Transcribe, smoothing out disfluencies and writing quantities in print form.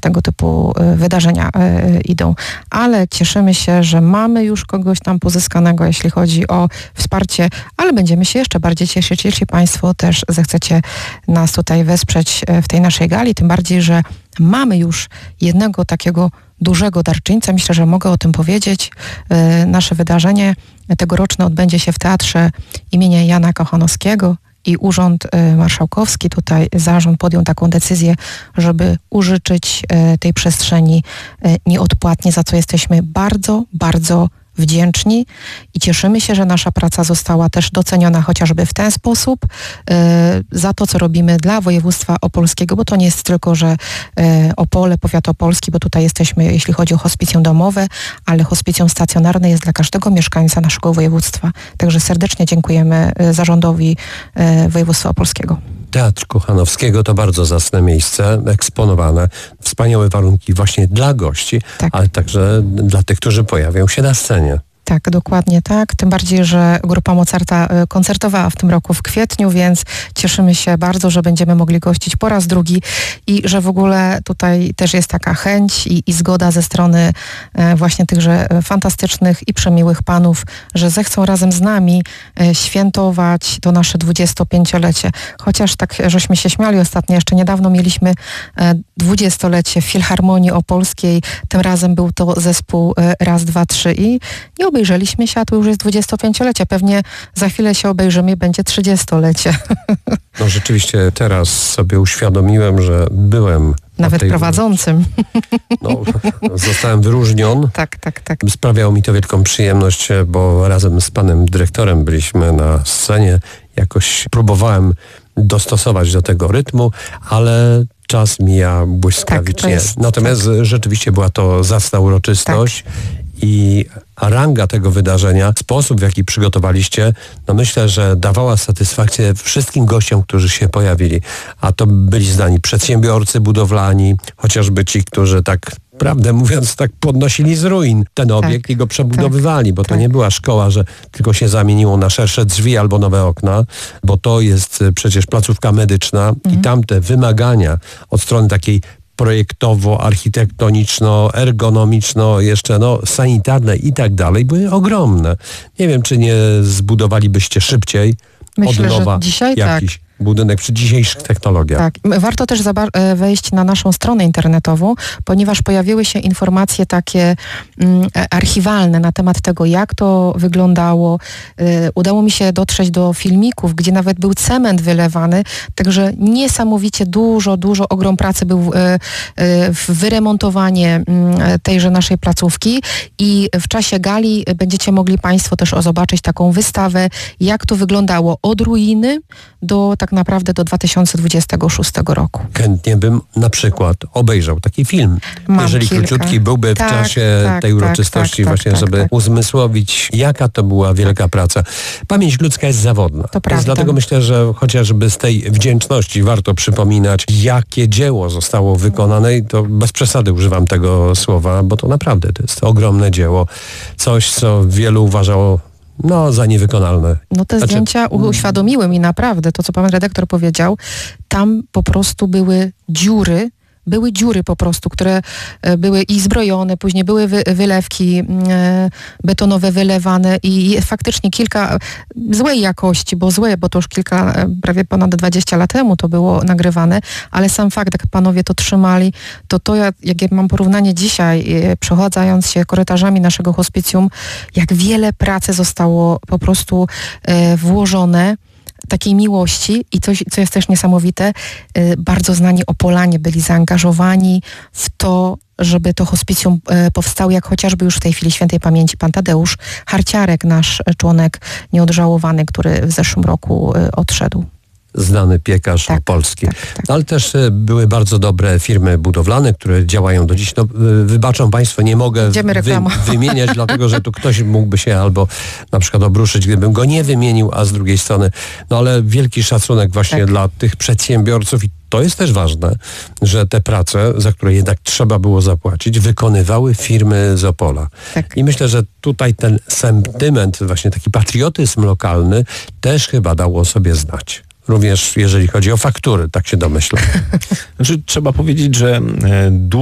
tego typu wydarzenia idą. Ale cieszymy się, że mamy już kogoś tam pozyskanego, jeśli chodzi o wsparcie, ale będziemy się jeszcze bardziej cieszyć, jeśli Państwo też zechcecie nas tutaj wesprzeć w tej naszej gali, tym bardziej, że mamy już jednego takiego dużego darczyńca. Myślę, że mogę o tym powiedzieć. Nasze wydarzenie tegoroczne odbędzie się w Teatrze imienia Jana Kochanowskiego i Urząd Marszałkowski, tutaj zarząd podjął taką decyzję, żeby użyczyć tej przestrzeni nieodpłatnie, za co jesteśmy bardzo, bardzo wdzięczni i cieszymy się, że nasza praca została też doceniona chociażby w ten sposób za to, co robimy dla województwa opolskiego, bo to nie jest tylko, że Opole, powiat opolski, bo tutaj jesteśmy, jeśli chodzi o hospicjum domowe, ale hospicjum stacjonarne jest dla każdego mieszkańca naszego województwa. Także serdecznie dziękujemy zarządowi województwa opolskiego. Teatr Kochanowskiego to bardzo zacne miejsce, eksponowane, wspaniałe warunki właśnie dla gości, tak, ale także dla tych, którzy pojawią się na scenie. Tak, dokładnie tak. Tym bardziej, że grupa Mozarta koncertowała w tym roku w kwietniu, więc cieszymy się bardzo, że będziemy mogli gościć po raz drugi i że w ogóle tutaj też jest taka chęć i zgoda ze strony właśnie tychże fantastycznych i przemiłych panów, że zechcą razem z nami świętować to nasze 25-lecie. Chociaż tak, żeśmy się śmiali ostatnio, jeszcze niedawno mieliśmy 20-lecie w Filharmonii Opolskiej. Tym razem był to zespół Raz, Dwa, Trzy i obejrzeliśmy się, a to już jest 25-lecie. Pewnie za chwilę się obejrzymy i będzie 30-lecie. No rzeczywiście teraz sobie uświadomiłem, że byłem nawet prowadzącym. No, zostałem wyróżnion. Tak. Sprawiało mi to wielką przyjemność, bo razem z panem dyrektorem byliśmy na scenie. Jakoś próbowałem dostosować do tego rytmu, ale czas mija błyskawicznie. Tak, natomiast rzeczywiście była to zacna uroczystość. Tak. I ranga tego wydarzenia, sposób w jaki przygotowaliście, no myślę, że dawała satysfakcję wszystkim gościom, którzy się pojawili. A to byli znani przedsiębiorcy budowlani, chociażby ci, którzy tak, prawdę mówiąc, tak podnosili z ruin ten obiekt i go przebudowywali, bo to nie była szkoła, że tylko się zamieniło na szersze drzwi albo nowe okna, bo to jest przecież placówka medyczna i tamte wymagania od strony takiej projektowo, architektoniczno, ergonomiczno, jeszcze sanitarne i tak dalej, były ogromne. Nie wiem, czy nie zbudowalibyście szybciej myślę, od nowa że dzisiaj jakiś budynek przy dzisiejszych technologiach. Tak. Warto też wejść na naszą stronę internetową, ponieważ pojawiły się informacje takie archiwalne na temat tego, jak to wyglądało. Udało mi się dotrzeć do filmików, gdzie nawet był cement wylewany, także niesamowicie dużo, ogrom pracy był w wyremontowanie tejże naszej placówki i w czasie gali będziecie mogli Państwo też zobaczyć taką wystawę, jak to wyglądało od ruiny do tak naprawdę do 2026 roku. Chętnie bym na przykład obejrzał taki film. Jeżeli króciutki byłby w czasie tej uroczystości, żeby uzmysłowić, jaka to była wielka praca. Pamięć ludzka jest zawodna. Więc dlatego myślę, że chociażby z tej wdzięczności warto przypominać, jakie dzieło zostało wykonane i to bez przesady używam tego słowa, bo to naprawdę to jest ogromne dzieło. Coś, co wielu uważało za niewykonalne. Te zdjęcia uświadomiły mi naprawdę to, co pan redaktor powiedział. Tam po prostu były dziury po prostu, które były i zbrojone, później były wylewki betonowe wylewane i faktycznie kilka złej jakości, bo to już prawie ponad 20 lat temu to było nagrywane, ale sam fakt, jak panowie to trzymali, to jak ja mam porównanie dzisiaj, przechodząc się korytarzami naszego hospicjum, jak wiele pracy zostało po prostu włożone, takiej miłości i coś, co jest też niesamowite, bardzo znani Opolanie byli zaangażowani w to, żeby to hospicjum powstało, jak chociażby już w tej chwili świętej pamięci pan Tadeusz Harciarek, nasz członek nieodżałowany, który w zeszłym roku odszedł. Znany piekarz opolski. Ale też były bardzo dobre firmy budowlane, które działają do dziś. Wybaczą Państwo, nie mogę wymieniać, dlatego że tu ktoś mógłby się albo na przykład obruszyć, gdybym go nie wymienił, a z drugiej strony, ale wielki szacunek właśnie dla tych przedsiębiorców i to jest też ważne, że te prace, za które jednak trzeba było zapłacić, wykonywały firmy z Opola. I myślę, że tutaj ten sentyment, właśnie taki patriotyzm lokalny też chyba dało o sobie znać. Również jeżeli chodzi o faktury, tak się domyślam. Trzeba powiedzieć, że